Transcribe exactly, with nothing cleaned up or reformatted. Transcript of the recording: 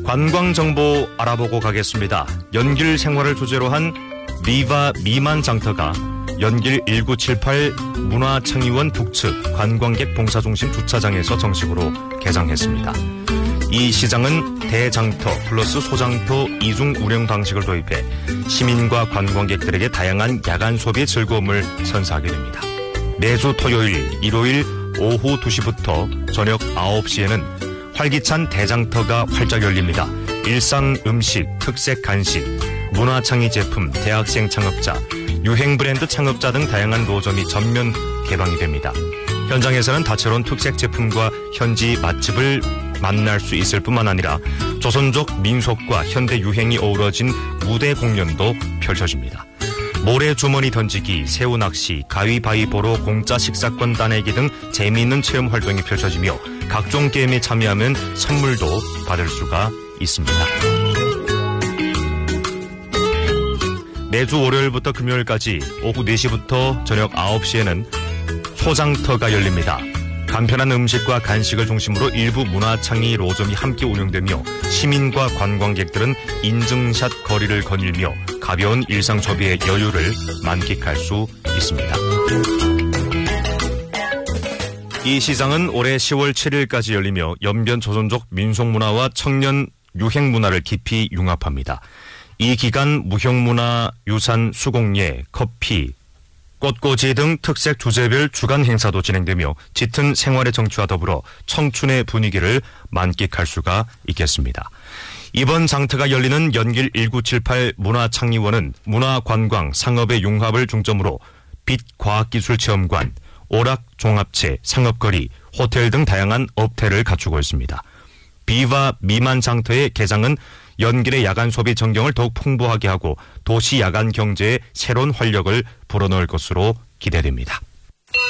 관광 정보 알아보고 가겠습니다. 연길 생활을 주제로 한 비바 미만 장터가 연길 일구칠팔 문화창의원 북측 관광객 봉사중심 주차장에서 정식으로 개장했습니다. 이 시장은 대장터 플러스 소장터 이중 운영 방식을 도입해 시민과 관광객들에게 다양한 야간 소비의 즐거움을 선사하게 됩니다. 매주 토요일, 일요일 오후 두 시부터 저녁 아홉 시에는 활기찬 대장터가 활짝 열립니다. 일상 음식, 특색 간식, 문화창의 제품, 대학생 창업자, 유행 브랜드 창업자 등 다양한 노점이 전면 개방이 됩니다. 현장에서는 다채로운 특색 제품과 현지 맛집을 만날 수 있을 뿐만 아니라 조선족 민속과 현대 유행이 어우러진 무대 공연도 펼쳐집니다. 모래 주머니 던지기, 새우 낚시, 가위바위보로 공짜 식사권 따내기 등 재미있는 체험 활동이 펼쳐지며 각종 게임에 참여하면 선물도 받을 수가 있습니다. 매주 월요일부터 금요일까지 오후 네 시부터 저녁 아홉 시에는 소장터가 열립니다. 간편한 음식과 간식을 중심으로 일부 문화창의 노점이 함께 운영되며 시민과 관광객들은 인증샷 거리를 거닐며 가벼운 일상 소비의 여유를 만끽할 수 있습니다. 이 시장은 올해 시월 칠일까지 열리며 연변 조선족 민속문화와 청년 유행문화를 깊이 융합합니다. 이 기간 무형문화, 유산, 수공예, 커피, 꽃꽂이 등 특색 주제별 주간 행사도 진행되며 짙은 생활의 정취와 더불어 청춘의 분위기를 만끽할 수가 있겠습니다. 이번 장터가 열리는 연길 일구칠팔 문화창의원은 문화관광, 상업의 융합을 중점으로 빛과학기술체험관, 오락종합체, 상업거리, 호텔 등 다양한 업태를 갖추고 있습니다. 비바 미만 장터의 개장은 연길의 야간 소비 전경을 더욱 풍부하게 하고 도시 야간 경제에 새로운 활력을 불어넣을 것으로 기대됩니다.